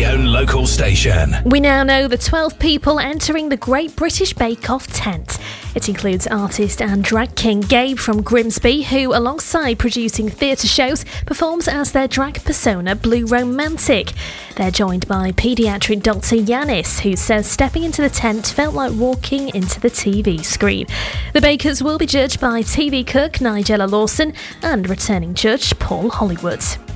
own local station. We now know the 12 people entering the Great British Bake Off tent. It includes artist and drag king Gabe from Grimsby, who, alongside producing theatre shows, performs as their drag persona Blue Romantic. They're joined by paediatric Dr. Yanis, who says stepping into the tent felt like walking into the TV screen. The bakers will be judged by TV cook Nigella Lawson and returning judge Paul Hollywood.